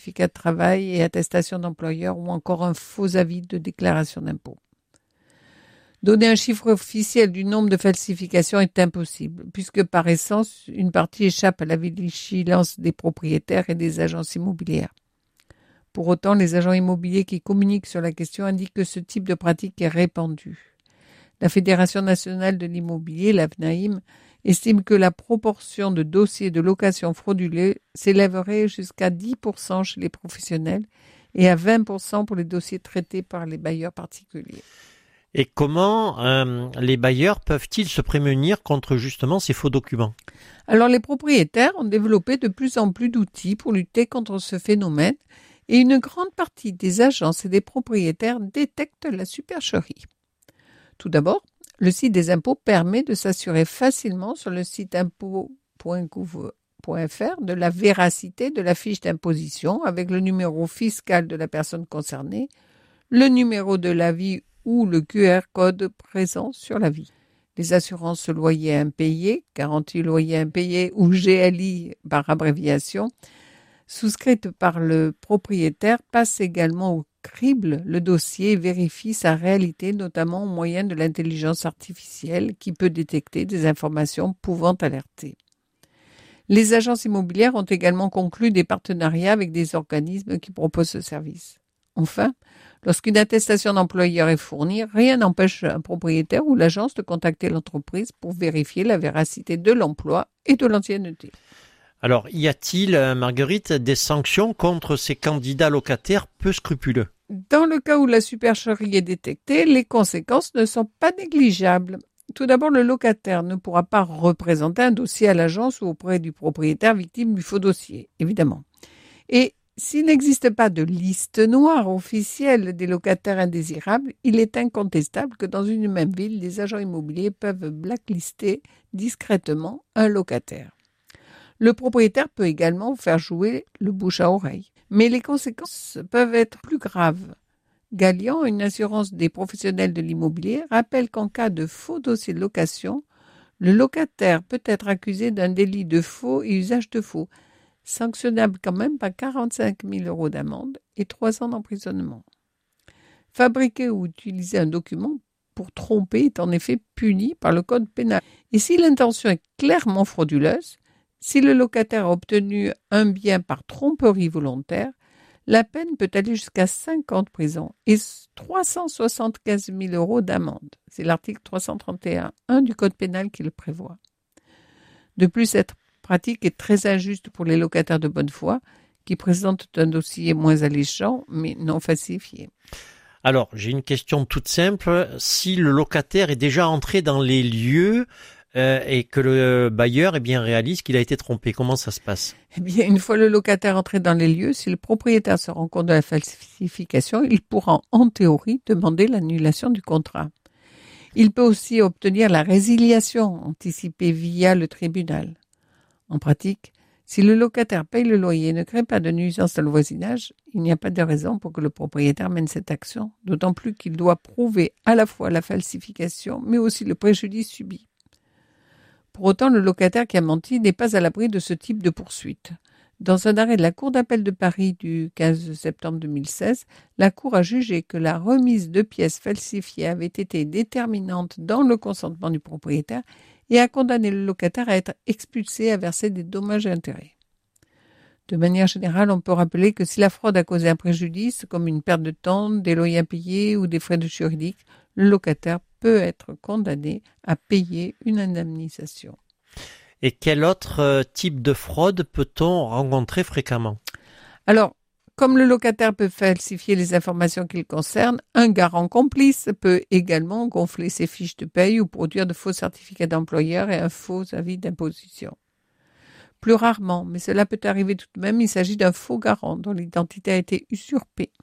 certificat de travail et attestation d'employeur ou encore un faux avis de déclaration d'impôt. Donner un chiffre officiel du nombre de falsifications est impossible, puisque par essence, une partie échappe à la vigilance des propriétaires et des agences immobilières. Pour autant, les agents immobiliers qui communiquent sur la question indiquent que ce type de pratique est répandu. La Fédération nationale de l'immobilier, la FNAIM, estime que la proportion de dossiers de location frauduleux s'élèverait jusqu'à 10% chez les professionnels et à 20% pour les dossiers traités par les bailleurs particuliers. Et comment les bailleurs peuvent-ils se prémunir contre justement ces faux documents ? Alors les propriétaires ont développé de plus en plus d'outils pour lutter contre ce phénomène et une grande partie des agences et des propriétaires détectent la supercherie. Tout d'abord, le site des impôts permet de s'assurer facilement sur le site impôts.gouv.fr de la véracité de la fiche d'imposition avec le numéro fiscal de la personne concernée, le numéro de l'avis ou le QR code présent sur l'avis. Les assurances loyer impayé, garantie loyer impayé ou GLI par abréviation, souscrites par le propriétaire, passent également au crible le dossier et vérifient sa réalité, notamment au moyen de l'intelligence artificielle qui peut détecter des informations pouvant alerter. Les agences immobilières ont également conclu des partenariats avec des organismes qui proposent ce service. Enfin, lorsqu'une attestation d'employeur est fournie, rien n'empêche un propriétaire ou l'agence de contacter l'entreprise pour vérifier la véracité de l'emploi et de l'ancienneté. Alors, y a-t-il, Marguerite, des sanctions contre ces candidats locataires peu scrupuleux ? Dans le cas où la supercherie est détectée, les conséquences ne sont pas négligeables. Tout d'abord, le locataire ne pourra pas représenter un dossier à l'agence ou auprès du propriétaire victime du faux dossier, évidemment. Et s'il n'existe pas de liste noire officielle des locataires indésirables, il est incontestable que dans une même ville, les agents immobiliers peuvent blacklister discrètement un locataire. Le propriétaire peut également faire jouer le bouche à oreille. Mais les conséquences peuvent être plus graves. Gallian, une assurance des professionnels de l'immobilier, rappelle qu'en cas de faux dossier de location, le locataire peut être accusé d'un délit de faux et usage de faux, sanctionnable quand même par 45 000 € d'amende et 3 ans d'emprisonnement. Fabriquer ou utiliser un document pour tromper est en effet puni par le code pénal. Et si l'intention est clairement frauduleuse, si le locataire a obtenu un bien par tromperie volontaire, la peine peut aller jusqu'à 5 ans de prison et 375 000 € d'amende. C'est l'article 331.1 du code pénal qui le prévoit. De plus, cette pratique est très injuste pour les locataires de bonne foi qui présentent un dossier moins alléchant mais non falsifié. Alors, j'ai une question toute simple. Si le locataire est déjà entré dans les lieux et que le bailleur réalise qu'il a été trompé, comment ça se passe ? Eh bien, une fois le locataire entré dans les lieux, si le propriétaire se rend compte de la falsification, il pourra en théorie demander l'annulation du contrat. Il peut aussi obtenir la résiliation anticipée via le tribunal. En pratique, si le locataire paye le loyer et ne crée pas de nuisance dans le voisinage, il n'y a pas de raison pour que le propriétaire mène cette action, d'autant plus qu'il doit prouver à la fois la falsification, mais aussi le préjudice subi. Pour autant, le locataire qui a menti n'est pas à l'abri de ce type de poursuite. Dans un arrêt de la Cour d'appel de Paris du 15 septembre 2016, la Cour a jugé que la remise de pièces falsifiées avait été déterminante dans le consentement du propriétaire et a condamné le locataire à être expulsé et à verser des dommages et intérêts. De manière générale, on peut rappeler que si la fraude a causé un préjudice, comme une perte de temps, des loyers impayés ou des frais de juridique, le locataire peut être condamné à payer une indemnisation. Et quel autre type de fraude peut-on rencontrer fréquemment ? Alors, comme le locataire peut falsifier les informations qu'il concerne, un garant complice peut également gonfler ses fiches de paye ou produire de faux certificats d'employeur et un faux avis d'imposition. Plus rarement, mais cela peut arriver tout de même, il s'agit d'un faux garant dont l'identité a été usurpée.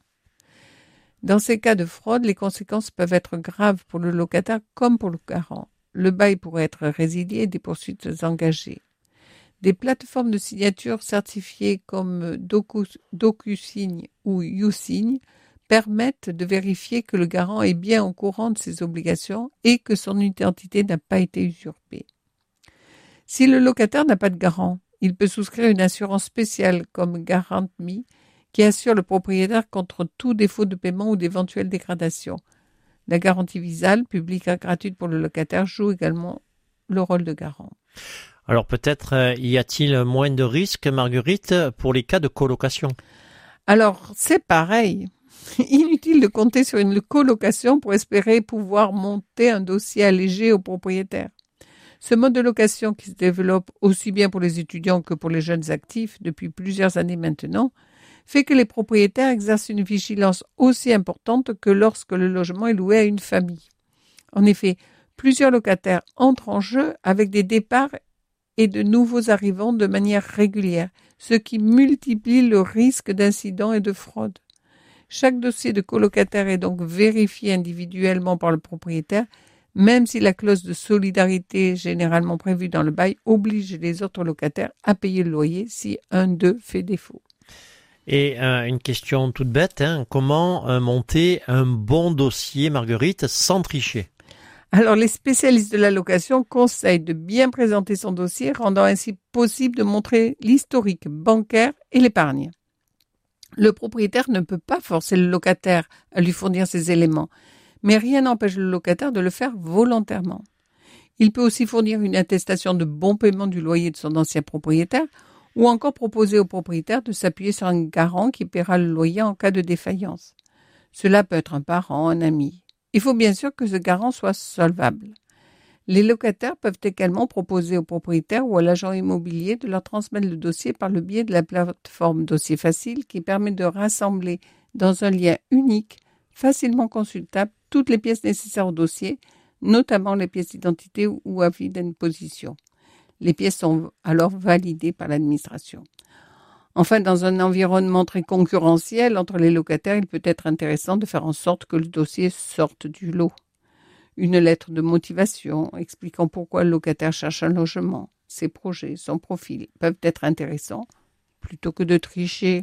Dans ces cas de fraude, les conséquences peuvent être graves pour le locataire comme pour le garant. Le bail pourrait être résilié et des poursuites engagées. Des plateformes de signature certifiées comme DocuSign ou YouSign permettent de vérifier que le garant est bien au courant de ses obligations et que son identité n'a pas été usurpée. Si le locataire n'a pas de garant, il peut souscrire une assurance spéciale comme GuarantMe qui assure le propriétaire contre tout défaut de paiement ou d'éventuelle dégradation. La garantie visale, publique et gratuite pour le locataire, joue également le rôle de garant. Alors peut-être y a-t-il moins de risques, Marguerite, pour les cas de colocation? Alors, c'est pareil. Inutile de compter sur une colocation pour espérer pouvoir monter un dossier allégé au propriétaire. Ce mode de location qui se développe aussi bien pour les étudiants que pour les jeunes actifs depuis plusieurs années maintenant, fait que les propriétaires exercent une vigilance aussi importante que lorsque le logement est loué à une famille. En effet, plusieurs locataires entrent en jeu avec des départs et de nouveaux arrivants de manière régulière, ce qui multiplie le risque d'incidents et de fraude. Chaque dossier de colocataire est donc vérifié individuellement par le propriétaire, même si la clause de solidarité généralement prévue dans le bail oblige les autres locataires à payer le loyer si un d'eux fait défaut. Et une question toute bête, comment monter un bon dossier, Marguerite, sans tricher? Alors, les spécialistes de la location conseillent de bien présenter son dossier, rendant ainsi possible de montrer l'historique bancaire et l'épargne. Le propriétaire ne peut pas forcer le locataire à lui fournir ces éléments, mais rien n'empêche le locataire de le faire volontairement. Il peut aussi fournir une attestation de bon paiement du loyer de son ancien propriétaire ou encore proposer au propriétaire de s'appuyer sur un garant qui paiera le loyer en cas de défaillance. Cela peut être un parent, un ami. Il faut bien sûr que ce garant soit solvable. Les locataires peuvent également proposer au propriétaire ou à l'agent immobilier de leur transmettre le dossier par le biais de la plateforme Dossier Facile qui permet de rassembler dans un lien unique, facilement consultable, toutes les pièces nécessaires au dossier, notamment les pièces d'identité ou avis d'imposition. Les pièces sont alors validées par l'administration. Enfin, dans un environnement très concurrentiel entre les locataires, il peut être intéressant de faire en sorte que le dossier sorte du lot. Une lettre de motivation expliquant pourquoi le locataire cherche un logement, ses projets, son profil peuvent être intéressants plutôt que de tricher.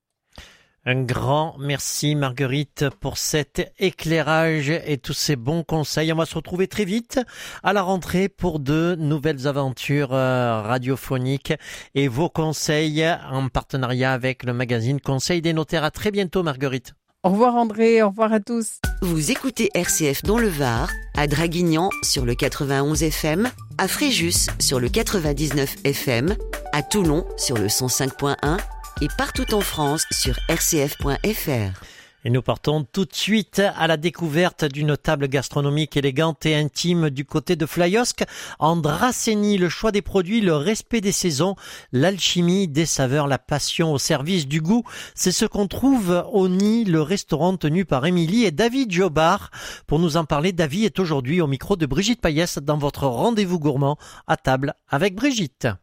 Un grand merci Marguerite pour cet éclairage et tous ces bons conseils. On va se retrouver très vite à la rentrée pour de nouvelles aventures radiophoniques et vos conseils en partenariat avec le magazine Conseil des notaires. À très bientôt Marguerite. Au revoir André, au revoir à tous. Vous écoutez RCF dans le Var, à Draguignan sur le 91 FM, à Fréjus sur le 99 FM, à Toulon sur le 105.1 et partout en France sur rcf.fr. Et nous partons tout de suite à la découverte d'une table gastronomique élégante et intime du côté de Flyosque. En Dracénie, le choix des produits, le respect des saisons, l'alchimie des saveurs, la passion au service du goût. C'est ce qu'on trouve au Nid, le restaurant tenu par Émilie et David Jobard. Pour nous en parler, David est aujourd'hui au micro de Brigitte Payès dans votre rendez-vous gourmand à table avec Brigitte.